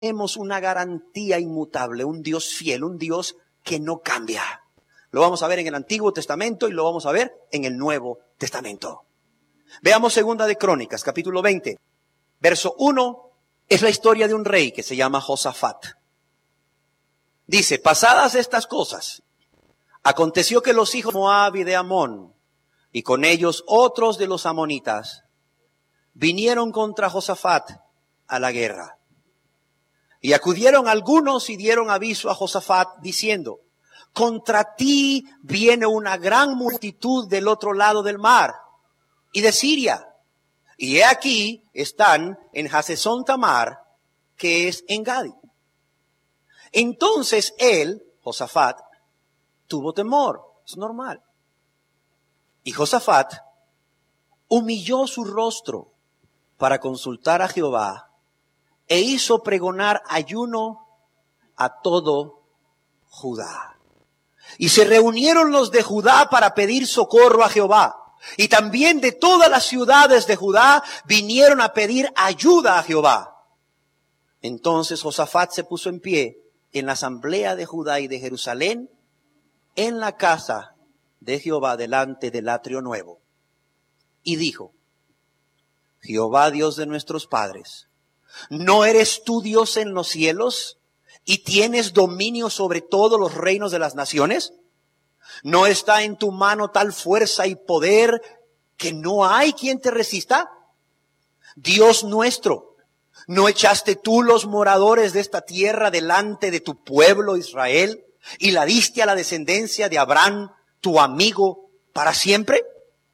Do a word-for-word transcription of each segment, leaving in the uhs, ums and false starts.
tenemos una garantía inmutable, un Dios fiel, un Dios que no cambia. Lo vamos a ver en el Antiguo Testamento y lo vamos a ver en el Nuevo Testamento. Veamos Segunda de Crónicas, capítulo veinte. Verso uno es la historia de un rey que se llama Josafat. Dice, pasadas estas cosas, aconteció que los hijos de Moab y de Amón, y con ellos otros de los amonitas, vinieron contra Josafat a la guerra. Y acudieron algunos y dieron aviso a Josafat diciendo, contra ti viene una gran multitud del otro lado del mar y de Siria. Y he aquí están en Hasezón Tamar, que es en Gadi. Entonces él, Josafat, tuvo temor. Es normal. Y Josafat humilló su rostro para consultar a Jehová e hizo pregonar ayuno a todo Judá. Y se reunieron los de Judá para pedir socorro a Jehová. Y también de todas las ciudades de Judá vinieron a pedir ayuda a Jehová. Entonces Josafat se puso en pie en la asamblea de Judá y de Jerusalén, en la casa de Jehová delante del atrio nuevo. Y dijo, Jehová Dios de nuestros padres, ¿no eres tú Dios en los cielos y tienes dominio sobre todos los reinos de las naciones? ¿No está en tu mano tal fuerza y poder que no hay quien te resista? Dios nuestro, ¿no echaste tú los moradores de esta tierra delante de tu pueblo Israel y la diste a la descendencia de Abraham, tu amigo, para siempre?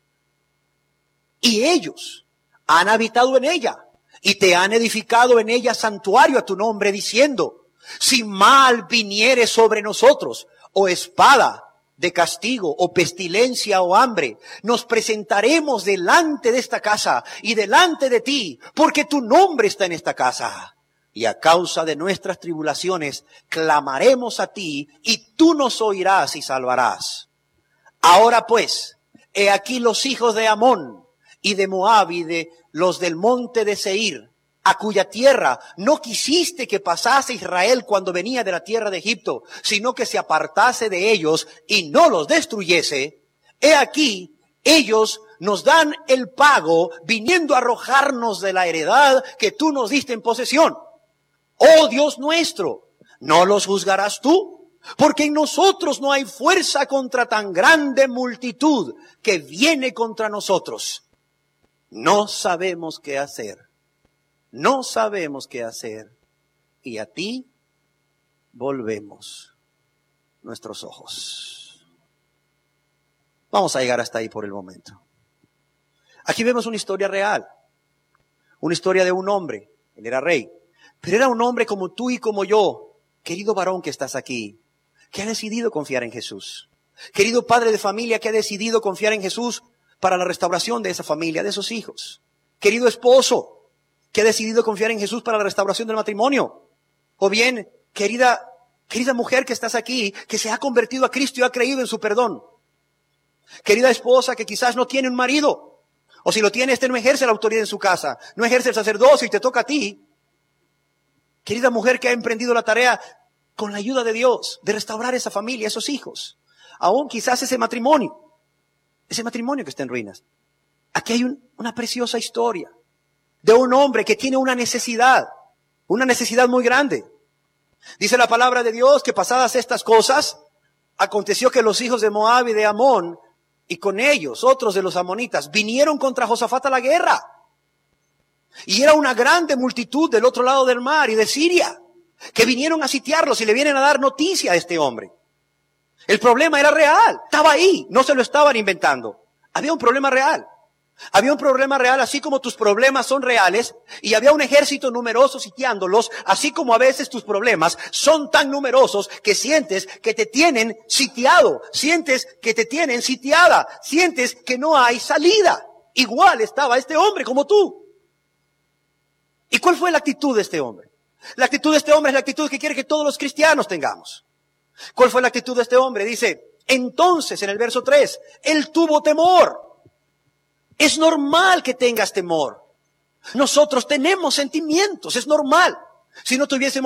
Y ellos han habitado en ella y te han edificado en ella santuario a tu nombre, diciendo, si mal viniere sobre nosotros, o espada de castigo, o pestilencia, o hambre, nos presentaremos delante de esta casa y delante de ti, porque tu nombre está en esta casa. Y a causa de nuestras tribulaciones, clamaremos a ti, y tú nos oirás y salvarás. Ahora pues, he aquí los hijos de Amón, y de Moab, y de los del monte de Seir, a cuya tierra no quisiste que pasase Israel cuando venía de la tierra de Egipto, sino que se apartase de ellos y no los destruyese. He aquí, ellos nos dan el pago, viniendo a arrojarnos de la heredad que tú nos diste en posesión. Oh Dios nuestro, ¿no los juzgarás tú? Porque en nosotros no hay fuerza contra tan grande multitud que viene contra nosotros. No sabemos qué hacer. No sabemos qué hacer. Y a ti volvemos nuestros ojos. Vamos a llegar hasta ahí por el momento. Aquí vemos una historia real. Una historia de un hombre. Él era rey. Pero era un hombre como tú y como yo. Querido varón que estás aquí, que ha decidido confiar en Jesús. Querido padre de familia que ha decidido confiar en Jesús para la restauración de esa familia, de esos hijos. Querido esposo que ha decidido confiar en Jesús para la restauración del matrimonio. O bien, querida, querida mujer que estás aquí, que se ha convertido a Cristo y ha creído en su perdón. Querida esposa que quizás no tiene un marido. O si lo tiene, este no ejerce la autoridad en su casa. No ejerce el sacerdocio y te toca a ti. Querida mujer que ha emprendido la tarea con la ayuda de Dios de restaurar esa familia, esos hijos. Aún quizás ese matrimonio. Ese matrimonio que está en ruinas. Aquí hay un, una preciosa historia de un hombre que tiene una necesidad, una necesidad muy grande. Dice la palabra de Dios que pasadas estas cosas, aconteció que los hijos de Moab y de Amón, y con ellos otros de los amonitas, vinieron contra Josafat a la guerra. Y era una grande multitud del otro lado del mar y de Siria, que vinieron a sitiarlos y le vienen a dar noticia a este hombre. El problema era real, estaba ahí, no se lo estaban inventando. Había un problema real. Había un problema real, así como tus problemas son reales, y había un ejército numeroso sitiándolos, así como a veces tus problemas son tan numerosos que sientes que te tienen sitiado, sientes que te tienen sitiada, sientes que no hay salida. Igual estaba este hombre como tú. ¿Y cuál fue la actitud de este hombre? La actitud de este hombre es la actitud que quiere que todos los cristianos tengamos. ¿Cuál fue la actitud de este hombre? Dice, entonces en el verso tres, él tuvo temor. Es normal que tengas temor. Nosotros tenemos sentimientos, es normal. Si no tuviésemos